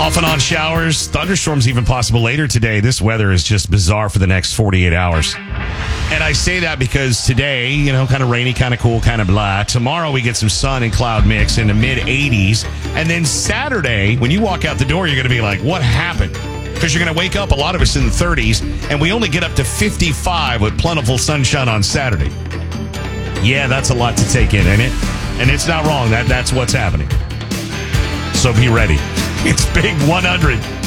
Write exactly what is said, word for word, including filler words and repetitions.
Off and on showers, thunderstorms even possible later today. This weather is just bizarre for the next forty-eight hours. And I say that because today, you know, kind of rainy, kind of cool, kind of blah. Tomorrow we get some sun and cloud mix in the mid eighties. And then Saturday, when you walk out the door, you're going to be like, what happened? Because you're going to wake up, a lot of us in the thirties, and we only get up to fifty-five with plentiful sunshine on Saturday. Yeah, that's a lot to take in, ain't it? And it's not wrong. That That's what's happening. So be ready. It's Big one hundred.